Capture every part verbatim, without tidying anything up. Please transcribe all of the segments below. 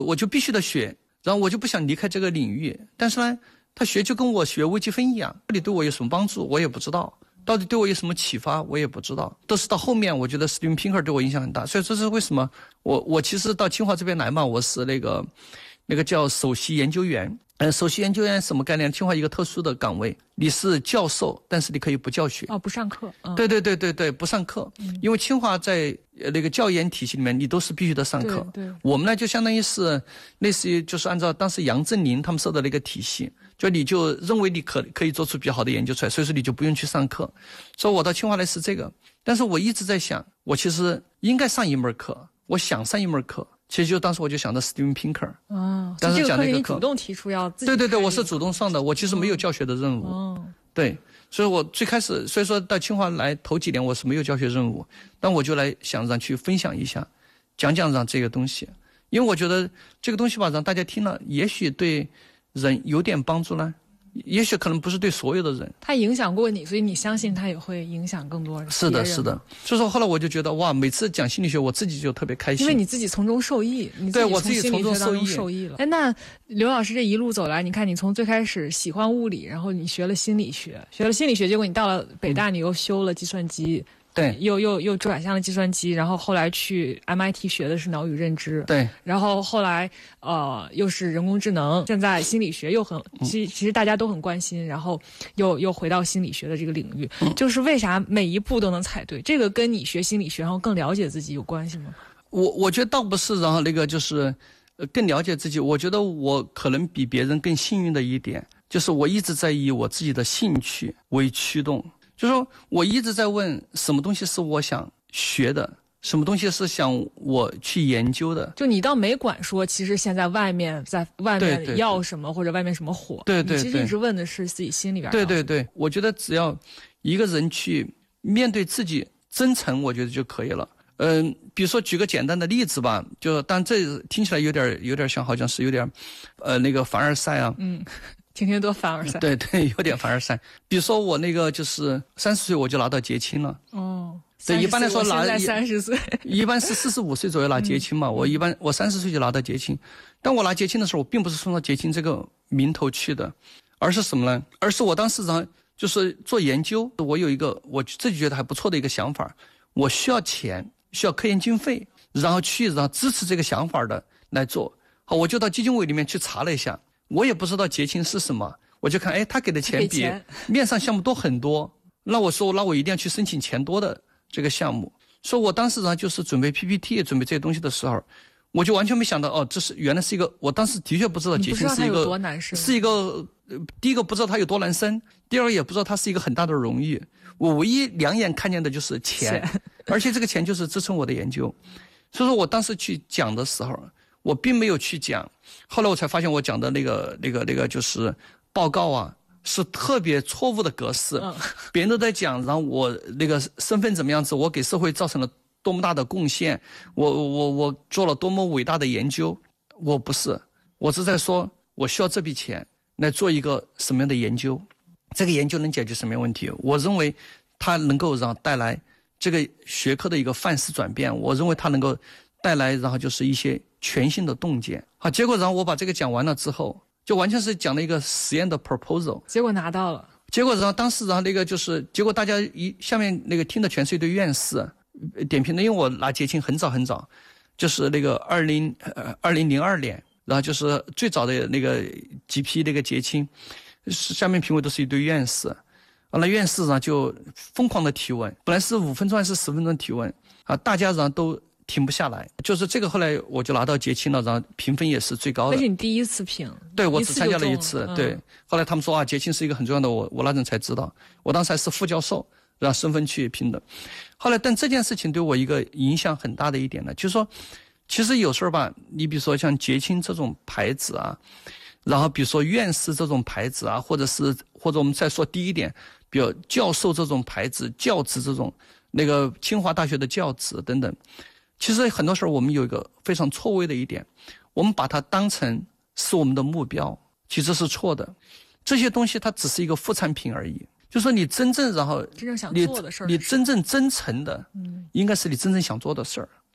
我就必须得学，然后我就不想离开这个领域。但是呢，他学就跟我学微积分一样，到底对我有什么帮助，我也不知道。到底对我有什么启发，我也不知道。都是到后面，我觉得 Steven Pinker 对我影响很大。所以这是为什么我我其实到清华这边来嘛，我是那个那个叫首席研究员。呃，首席研究员什么概念？清华一个特殊的岗位，你是教授，但是你可以不教学。 哦，不上课。嗯、 对对对对对，不上课。嗯、因为清华在那个教研体系里面，你都是必须得上课。 对对。 我们呢，就相当于是类似于就是按照当时杨振宁他们设的那个体系。就你就认为你可可以做出比较好的研究出来，所以说你就不用去上课。所以我到清华来是这个，但是我一直在想，我其实应该上一门课，我想上一门课。其实就当时我就想到 Steven Pinker， 哦， 当时讲那个课， 这个课你主动提出要自己。 对对对，我是主动上的，我其实没有教学的任务。 哦， 对，所以我最开始，所以说到清华来头几年我是没有教学任务，但我就来想让去分享一下，讲讲让这个东西，因为我觉得这个东西吧，让大家听了，也许对人有点帮助呢。也许可能不是对所有的人， 他影响过你，所以你相信他也会影响更多人。 是的，是的。所以说后来我就觉得哇，每次讲心理学，我自己就特别开心， 因为你自己从中受益，你自己从心理学当中受益了。哎，那刘老师这一路走来，你看你从最开始喜欢物理，然后你学了心理学，学了心理学，结果你到了北大，你又修了计算机。嗯对， 又又又转向了计算机，然后后来去 M I T 学的是脑与认知， 对， 然后后来呃又是人工智能，现在心理学又很，其实其实大家都很关心，然后又又回到心理学的这个领域，嗯、就是为啥每一步都能踩对？这个跟你学心理学然后更了解自己有关系吗？ 我我觉得倒不是，然后那个就是呃更了解自己，我觉得我可能比别人更幸运的一点，就是我一直在以我自己的兴趣为驱动。就是说我一直在问什么东西是我想学的，什么东西是想我去研究的。 就你倒没管说其实现在外面在外面要什么，或者外面什么火， 对对对， 你其实一直问的是自己心里边。 对对对，我觉得只要一个人去面对自己真诚，我觉得就可以了。嗯、呃，比如说举个简单的例子吧，就但这听起来有点有点像好像是有点呃那个凡尔赛啊。 嗯。天天都凡尔赛， 对对，有点凡尔赛。比如说我那个就是三十岁我就拿到结清了。 哦， 对，一般来说拿三十岁， 一般是四十五岁左右拿结清嘛。嗯、我一般我三十岁就拿到结清，但我拿结清的时候，我并不是冲着结清这个名头去的，而是什么呢？而是我当时呢就是做研究，我有一个我自己觉得还不错的一个想法，我需要钱，需要科研经费，然后去然后支持这个想法的来做。好，我就到基金委里面去查了一下。我也不知道结清是什么，我就看，哎，他给的钱比面上项目多很多。那我说，那我一定要去申请钱多的这个项目。所以我当时呢，就是准备 P P T， 准备这些东西的时候，我就完全没想到，哦，这是原来是一个，我当时的确不知道结清是一个多难生， 是一个、呃、第一个不知道它有多难生，第二个也不知道它是一个很大的荣誉。我唯一两眼看见的就是钱，而且这个钱就是支撑我的研究。所以说我当时去讲的时候，我并没有去讲，后来我才发现我讲的那个那个那个就是报告啊，是特别错误的格式。嗯、别人都在讲，然后我那个身份怎么样子，我给社会造成了多么大的贡献，我我我做了多么伟大的研究。我不是，我是在说我需要这笔钱来做一个什么样的研究，这个研究能解决什么样的问题。我认为它能够让带来这个学科的一个范式转变，我认为它能够带来然后就是一些全新的洞见。好，结果然后我把这个讲完了之后，就完全是讲了一个实验的 proposal， 结果拿到了。 结果然后当时然后那个就是结果大家一下面那个听的全是一堆院士点评的，因为我拿结清很早很早，就是那个二零呃二零零二年，然后就是最早的那个几批那个结清，下面评委都是一堆院士，完了院士呢就疯狂的提问，本来是五分钟还是十分钟提问啊，大家然后都停不下来，就是这个后来我就拿到结清了，然后评分也是最高的。 那是你第一次评？ 对，我只参加了一次。 嗯、 对，后来他们说啊，结清是一个很重要的，我我那阵才知道，我当时还是副教授，让身份去评的。后来，但这件事情对我一个影响很大的一点呢，就是说，其实有时候吧，你比如说像结清这种牌子啊，然后比如说院士这种牌子啊，或者是或者我们再说低一点，比如教授这种牌子、教职这种，那个清华大学的教职等等。其实很多时候我们有一个非常错位的一点，我们把它当成是我们的目标，其实是错的。这些东西它只是一个副产品而已。就是说你真正然后真正想做的事儿， 你真正真诚的，嗯，应该是你真正想做的事儿。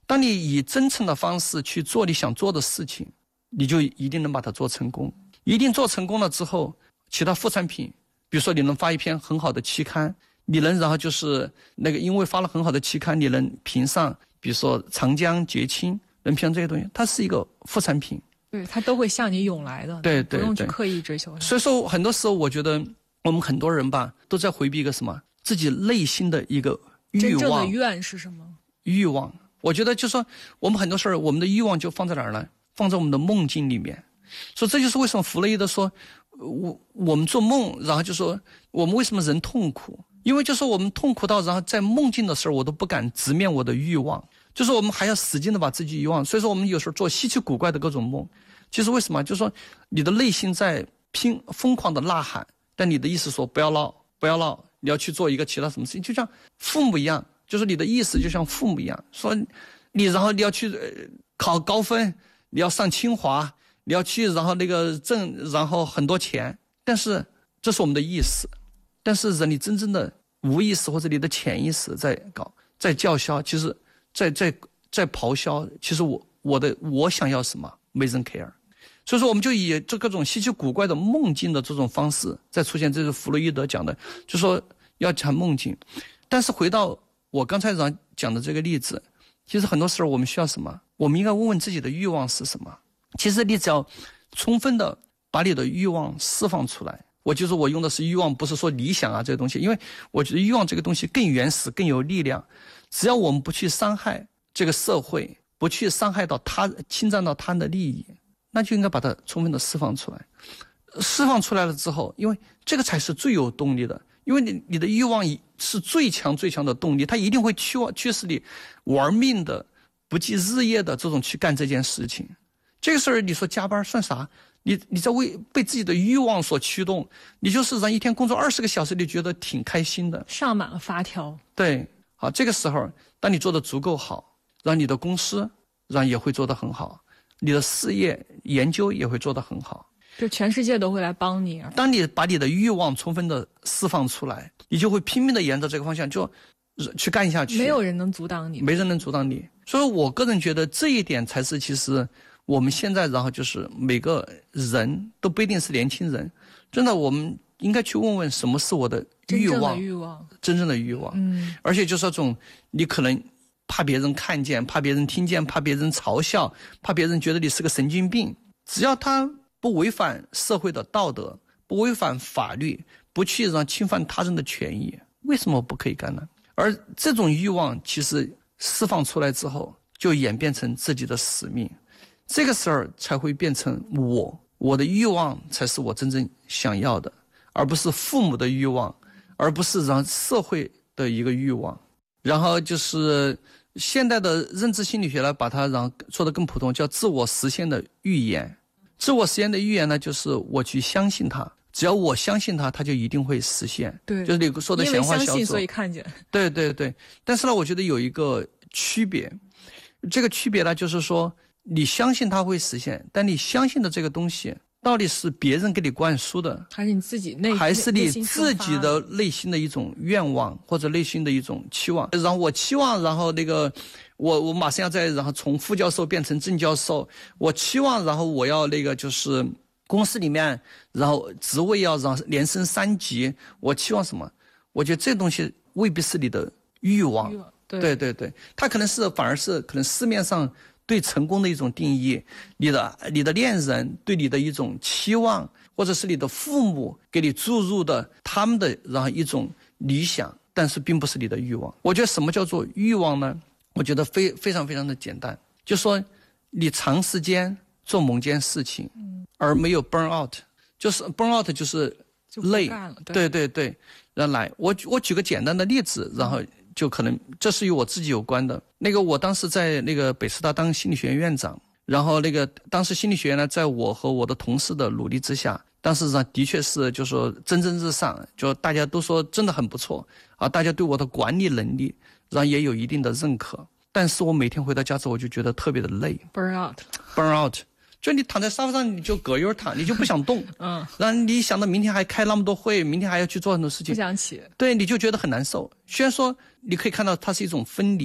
当你以真诚的方式去做你想做的事情，你就一定能把它做成功。一定做成功了之后，其他副产品，比如说你能发一篇很好的期刊，你能然后就是那个因为发了很好的期刊，你能评上，比如说长江节庆，能评上这些东西，它是一个副产品。 对，它都会向你涌来的， 对对对， 不用去刻意追求它。 所以说很多时候我觉得我们很多人吧都在回避一个什么，自己内心的一个欲望。 真正的愿是什么？ 欲望。我觉得就是说我们很多事儿，我们的欲望就放在哪儿呢？放在我们的梦境里面。所以这就是为什么弗洛伊德说我我们做梦，然后就说我们为什么人痛苦，因为就是我们痛苦到然后在梦境的时候我都不敢直面我的欲望，就是我们还要使劲的把自己欲望。所以说我们有时候做稀奇古怪的各种梦，其实为什么？就是说你的内心在拼疯狂的呐喊，但你的意识说不要闹不要闹，你要去做一个其他什么事情，就像父母一样，就是你的意识就像父母一样，说你然后你要去考高分，你要上清华，你要去然后那个挣然后很多钱，但是这是我们的意识，但是人你真正的无意识或者你的潜意识在搞在叫嚣，其实在在在咆哮，其实我我的我想要什么没人 care。 所以说我们就以这各种稀奇古怪的梦境的这种方式在出现，这是弗洛伊德讲的，就说要讲梦境。但是回到我刚才讲的这个例子，其实很多时候我们需要什么？我们应该问问自己的欲望是什么。其实你只要充分的把你的欲望释放出来，我就是我用的是欲望，不是说理想啊这个东西，因为我觉得欲望这个东西更原始更有力量。只要我们不去伤害这个社会，不去伤害到他，侵占到他的利益，那就应该把它充分的释放出来。释放出来了之后，因为这个才是最有动力的，因为你你的欲望是最强最强的动力，它一定会驱驱使你玩命的不计日夜的这种去干这件事情。这个事儿你说加班算啥？你你在为被自己的欲望所驱动，你就是让一天工作二十个小时，你觉得挺开心的， 上满了发条。 对，好，这个时候当你做的足够好，让你的公司让也会做得很好，你的事业研究也会做得很好， 就全世界都会来帮你。 当你把你的欲望充分的释放出来，你就会拼命的沿着这个方向就去干下去， 没有人能阻挡你， 没人能阻挡你。所以我个人觉得这一点才是其实我们现在然后就是每个人都不一定是年轻人，真的我们应该去问问什么是我的欲望，真正的欲望，真正的欲望。嗯，而且就是那种你可能怕别人看见，怕别人听见，怕别人嘲笑，怕别人觉得你是个神经病，只要他不违反社会的道德，不违反法律，不去让侵犯他人的权益，为什么不可以干呢？而这种欲望其实释放出来之后，就演变成自己的使命，这个时候才会变成我，我的欲望才是我真正想要的，而不是父母的欲望，而不是让社会的一个欲望。然后就是现代的认知心理学呢，把它让说得更普通，叫自我实现的预言。自我实现的预言呢，就是我去相信它，只要我相信它，它就一定会实现。 对， 就是你说的显化小组。因为相信所以看见。 对对对，但是呢，我觉得有一个区别，这个区别呢，就是说你相信它会实现，但你相信的这个东西到底是别人给你灌输的， 还是你自己内， 还是你自己的内心的一种愿望或者内心的一种期望？然后我期望，然后那个我我马上要再然后从副教授变成正教授，我期望，然后我要那个就是公司里面，然后职位要让连升三级，我期望什么？我觉得这东西未必是你的欲望，欲望对对对对，它可能是反而是可能市面上对成功的一种定义，你的你的恋人对你的一种期望，或者是你的父母给你注入的他们的然后一种理想，但是并不是你的欲望。我觉得什么叫做欲望呢？我觉得非非常非常的简单，就说你长时间做某件事情，而没有 burn out， 就是 burn out 就是累，对对对，然后来我我举个简单的例子，然后就可能这是与我自己有关的。那个我当时在那个北师大当心理学院院长，然后那个当时心理学院呢，在我和我的同事的努力之下，当时上的确是就说蒸蒸日上，就大家都说真的很不错啊，大家对我的管理能力然后也有一定的认可。但是我每天回到家之后，我就觉得特别的累 ，burn out， burn out， 就你躺在沙发上你就葛优躺，你就不想动，嗯，然后你想到明天还开那么多会，明天还要去做很多事情， 不想起， 对，你就觉得很难受。虽然说你可以看到它是一种分离，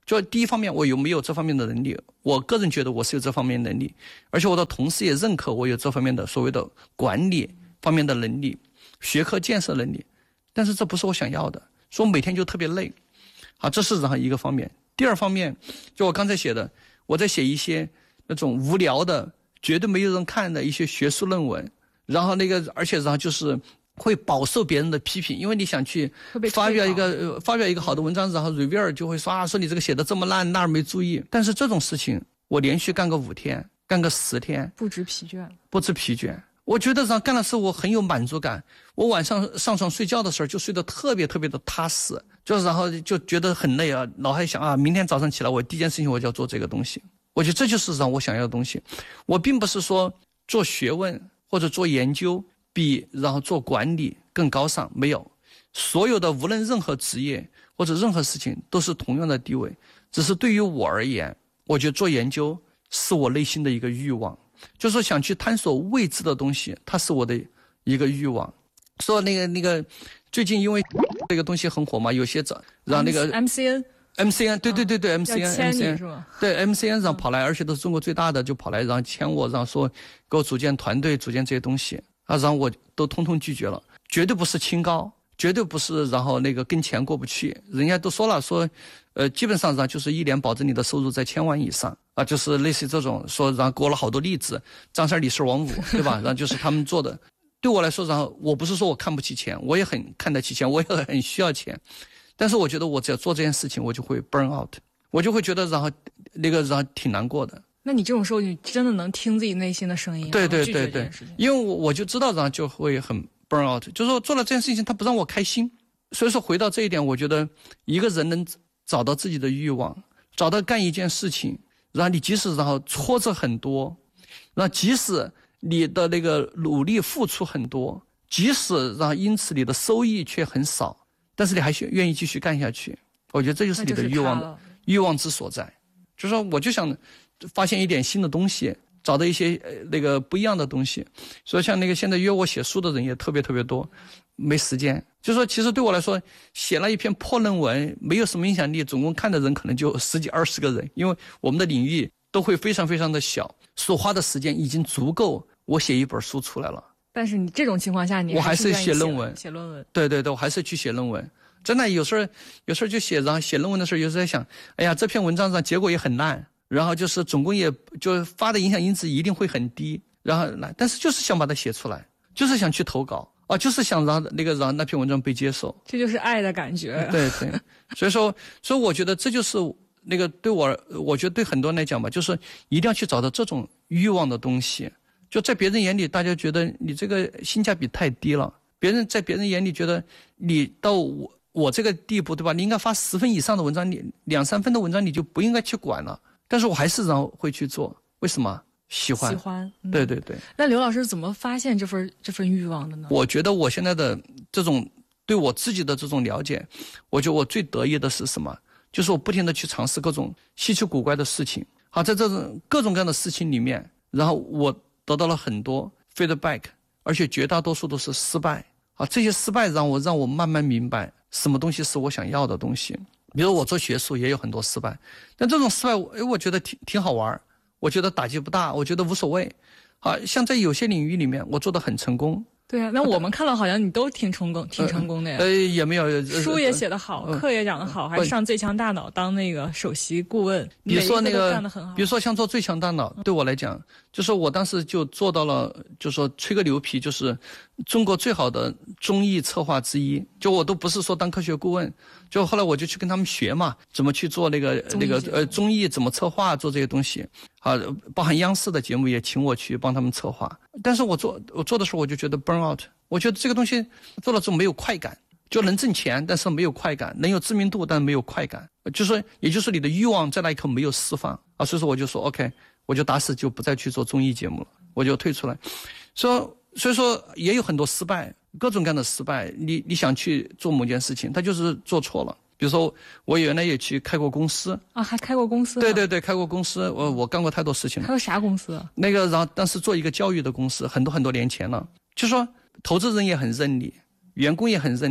就第一方面，我有没有这方面的能力？我个人觉得我是有这方面能力，而且我的同事也认可我有这方面的所谓的管理方面的能力、学科建设能力。但是这不是我想要的，所以我每天就特别累。好，这是然后一个方面。第二方面，就我刚才写的，我在写一些那种无聊的、绝对没有人看的一些学术论文，然后那个，而且然后就是会饱受别人的批评，因为你想去发表一个、呃、发表一个好的文章，然后 reviewer 就会说啊，说你这个写的这么烂，那儿没注意。但是这种事情，我连续干个五天，干个十天， 不知疲倦， 不知疲倦。我觉得然后干的时候我很有满足感，我晚上上床睡觉的时候就睡得特别特别的踏实，就然后就觉得很累啊，脑海想啊，明天早上起来我第一件事情我就要做这个东西。我觉得这就是让我想要的东西。我并不是说做学问或者做研究比然后做管理更高尚，没有，所有的无论任何职业或者任何事情都是同样的地位，只是对于我而言，我觉得做研究是我内心的一个欲望，就是说想去探索未知的东西，它是我的一个欲望。说那个那个最近因为这个东西很火嘛，有些找让那个 M C N M C N 对对对对、 嗯、 M C N 签 M C N 是吗？ 对 M C N 上跑来、嗯，而且都是中国最大的，就跑来然后签我，然后说给我组建团队，组建这些东西啊，然后我都通通拒绝了，绝对不是清高，绝对不是然后那个跟钱过不去，人家都说了说，呃，基本上然后就是一年保证你的收入在千万以上啊，就是类似这种说，然后给我了好多例子，张三李四王五，对吧？然后就是他们做的。对我来说，然后我不是说我看不起钱，我也很看得起钱，我也很需要钱，但是我觉得我只要做这件事情，我就会 burn out， 我就会觉得然后那个然后挺难过的。 那你这种时候，你真的能听自己内心的声音？ 对对对对，因为我我就知道，然后就会很 burn out， 就是说做了这件事情，它不让我开心。所以说回到这一点，我觉得一个人能找到自己的欲望，找到干一件事情，然后你即使然后挫折很多，然后即使你的那个努力付出很多，即使然后因此你的收益却很少，但是你还愿意继续干下去，我觉得这就是你的欲望欲望之所在。就是说我就想发现一点新的东西，找到一些呃那个不一样的东西。所以像那个现在约我写书的人也特别特别多，没时间。就是说其实对我来说，写了一篇破论文没有什么影响力，总共看的人可能就十几二十个人，因为我们的领域都会非常非常的小，所花的时间已经足够我写一本书出来了。 但是你这种情况下，你我还是写论文， 写论文。 对对对，我还是去写论文。真的有时候有时候就写，然后写论文的时候，有时候在想，哎呀，这篇文章上结果也很烂，然后就是总共也就发的影响因子一定会很低，然后但是就是想把它写出来，就是想去投稿啊，就是想让那个让那篇文章被接受。 这就是爱的感觉。 对对，所以说所以我觉得这就是那个对我我觉得对很多人来讲吧，就是一定要去找到这种欲望的东西。就在别人眼里，大家觉得你这个性价比太低了，别人在别人眼里觉得你到我我这个地步，对吧？你应该发十分以上的文章，你两三分的文章你就不应该去管了。但是我还是然后会去做，为什么？喜欢， 喜欢，嗯、 对对对。 那刘老师怎么发现这份这份欲望的呢？ 我觉得我现在的这种对我自己的这种了解，我觉得我最得意的是什么？就是我不停的去尝试各种稀奇古怪的事情。好，在这种各种各样的事情里面，然后我得到了很多 feedback， 而且绝大多数都是失败。啊，这些失败让我让我慢慢明白什么东西是我想要的东西。比如我做学术也有很多失败，但这种失败，哎，我觉得挺挺好玩，我觉得打击不大，我觉得无所谓。啊，像在有些领域里面，我做得很成功。 对啊，那我们看到好像你都挺成功，挺成功的呀。 呃，也没有，呃、 书也写得好，呃、课也讲得好，还上最强大脑当那个首席顾问。 比如说那个， 干得很好。 比如说像做最强大脑，对我来讲，就是我当时就做到了，就说吹个牛皮，就是中国最好的综艺策划之一。就我都不是说当科学顾问，就后来我就去跟他们学嘛，怎么去做那个那个呃综艺，怎么策划，做这些东西。啊，包含央视的节目也请我去帮他们策划。但是我做我做的时候，我就觉得 burn out。我觉得这个东西做了之后没有快感，就能挣钱，但是没有快感，能有知名度，但没有快感，就是也就是你的欲望在那一刻没有释放啊，所以说我就说 OK， 我就打死就不再去做综艺节目了，我就退出来。说所以说也有很多失败，各种各样的失败，你你想去做某件事情，它就是做错了。比如说我原来也去开过公司啊，还开过公司？ 对对对，开过公司，我我干过太多事情了。 开过啥公司？ 那个然后当时做一个教育的公司，很多很多年前了，就说投资人也很认你，员工也很认你，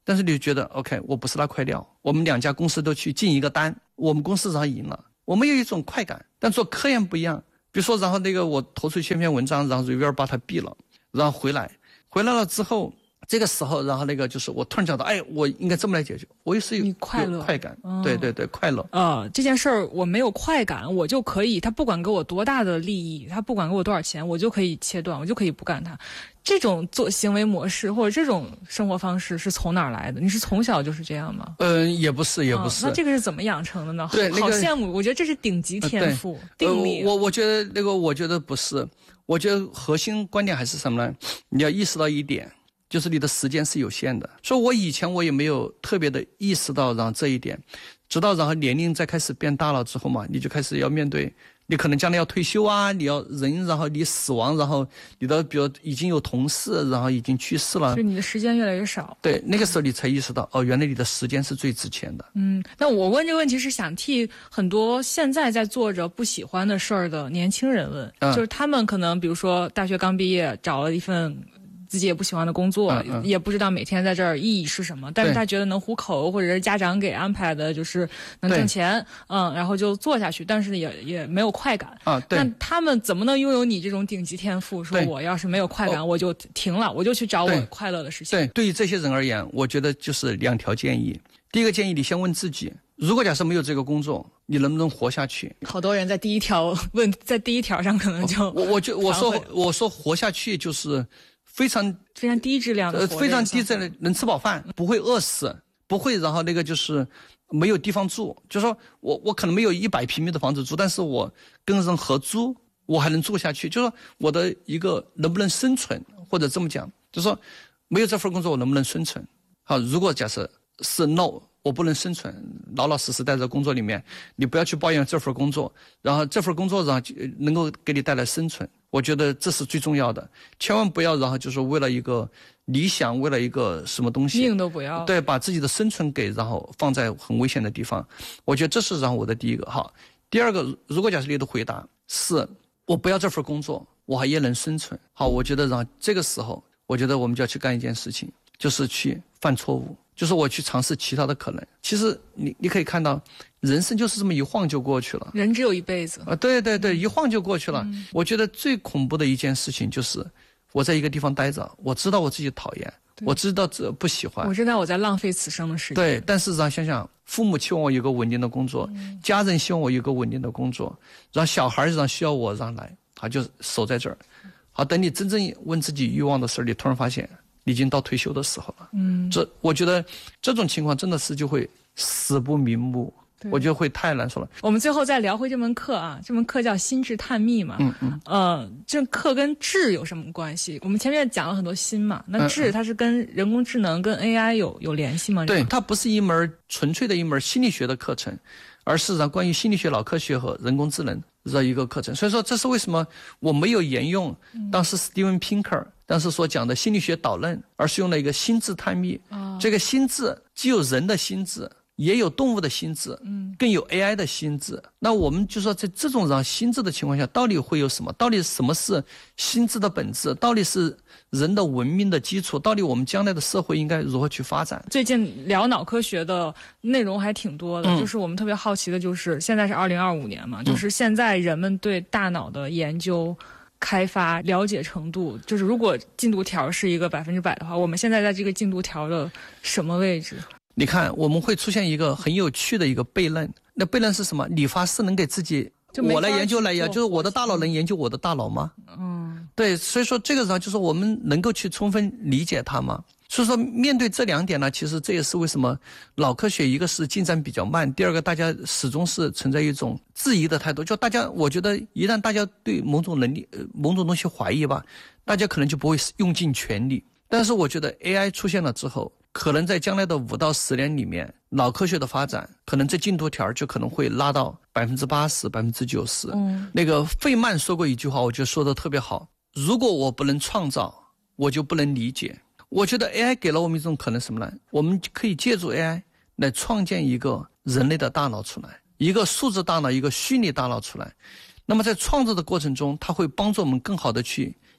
但是你就觉得 OK， 我不是那块料，我们两家公司都去进一个单，我们公司然后赢了，我们有一种快感。但做科研不一样，比如说然后那个我投出去一篇文章，然后 reviewer 把它毙了，然后回来回来了之后，这个时候然后那个就是我突然想到，哎，我应该这么来解决，我也是有快乐有快感、 哦、 对对对，快乐。 呃这件事儿我没有快感，我就可以，他不管给我多大的利益，他不管给我多少钱，我就可以切断，我就可以不干它。这种做行为模式或者这种生活方式是从哪儿来的？你是从小就是这样吗？ 嗯、呃，也不是，也不是、 哦。那这个是怎么养成的呢？ 对，那个、 好羡慕，我觉得这是顶级天赋、 呃、 定力、 呃。我我觉得那个，我觉得不是，我觉得核心观点还是什么呢？你要意识到一点，就是你的时间是有限的。所以我以前我也没有特别的意识到，然后这一点，直到然后年龄在开始变大了之后嘛，你就开始要面对。你可能将来要退休啊，你要人，然后你死亡，然后你的比如已经有同事，然后已经去世了， 就你的时间越来越少。 对，那个时候你才意识到，哦，原来你的时间是最值钱的。 嗯，那我问这个问题是想替很多现在在做着不喜欢的事儿的年轻人问，嗯、就是他们可能比如说大学刚毕业，找了一份自己也不喜欢的工作、嗯嗯、也不知道每天在这儿意义是什么，但是他觉得能糊口，或者是家长给安排的就是能挣钱，嗯，然后就做下去，但是也也没有快感啊。对， 那他们怎么能拥有你这种顶级天赋？说我要是没有快感，我就停了，我就去找我快乐的事情。 对，对于这些人而言，我觉得就是两条建议。第一个建议，你先问自己，如果假设没有这个工作，你能不能活下去？ 好多人在第一条问，在第一条上可能就我我就我说我说活下去就是非常非常低质量的、呃， 非常低质量的，能吃饱饭，不会饿死，不会然后那个就是没有地方住，就是说我我可能没有一百平米的房子住，但是我跟人合租，我还能住下去，就是说我的一个能不能生存，或者这么讲，就是说没有这份工作我能不能生存？好，如果假设是 no， 我不能生存，老老实实在这工作里面，你不要去抱怨这份工作，然后这份工作然后能够给你带来生存，我觉得这是最重要的，千万不要然后就是为了一个理想，为了一个什么东西， 命都不要， 对，把自己的生存给然后放在很危险的地方，我觉得这是然后我的第一个。好，第二个，如果假设你的回答是我不要这份工作，我还也能生存，好，我觉得然后这个时候，我觉得我们就要去干一件事情，就是去犯错误。就是我去尝试其他的可能。其实你你可以看到，人生就是这么一晃就过去了。 人只有一辈子啊！对对对，一晃就过去了。嗯、我觉得最恐怖的一件事情就是，我在一个地方待着，我知道我自己讨厌，我知道这不喜欢， 我知道我在浪费此生的时间。 对，但是然后想想，父母期望我有个稳定的工作，嗯、家人希望我有个稳定的工作，然后小孩让需要我让来，好就守在这儿。好，等你真正问自己欲望的时候，你突然发现。已经到退休的时候了，嗯，这我觉得这种情况真的是就会死不瞑目，我觉得会太难说了。 我们最后再聊回这门课啊，这门课叫心智探秘嘛，嗯嗯，呃，这课跟智有什么关系？我们前面讲了很多心嘛，那智它是跟人工智能、跟 A I 有有联系吗？ 对，它不是一门纯粹的一门心理学的课程，而是让关于心理学、脑科学和人工智能的一个课程。所以说，这是为什么我没有沿用当时 Steven Pinker。当时所讲的心理学导论，而是用了一个心智探秘。哦、这个心智既有人的心智，也有动物的心智，嗯，更有 A I 的心智。那我们就说，在这种让心智的情况下，到底会有什么？到底什么是心智的本质？到底是人的文明的基础？到底我们将来的社会应该如何去发展？ 最近聊脑科学的内容还挺多的，嗯、就是我们特别好奇的，就是现在是二零二五年嘛，嗯、就是现在人们对大脑的研究。开发了解程度，就是如果进度条是一个百分之百的话，我们现在在这个进度条的什么位置？ 你看，我们会出现一个很有趣的一个悖论。那悖论是什么？理发师能给自己，我来研究来研究，就是我的大脑能研究我的大脑吗？嗯，对，所以说这个时候就是我们能够去充分理解它吗？所以说，面对这两点呢，其实这也是为什么脑科学一个是进展比较慢，第二个大家始终是存在一种质疑的态度。就大家，我觉得一旦大家对某种能力、呃、某种东西怀疑吧，大家可能就不会用尽全力。但是我觉得 A I 出现了之后，可能在将来的五到十年里面，脑科学的发展，可能这进度条就可能会拉到百分之八十、百分之九十。嗯，那个费曼说过一句话，我觉得说的特别好：如果我不能创造，我就不能理解。我觉得 A I 给了我们一种可能什么呢？我们可以借助 A I 来创建一个人类的大脑出来，一个数字大脑，一个虚拟大脑出来。那么在创造的过程中，它会帮助我们更好的去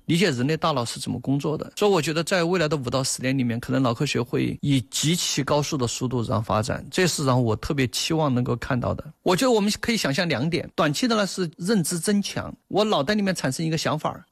理解人类大脑是怎么工作的。所以我觉得在未来的五到十年里面，可能脑科学会以极其高速的速度让发展，这是让我特别期望能够看到的。我觉得我们可以想象两点，短期的呢是认知增强，我脑袋里面产生一个想法，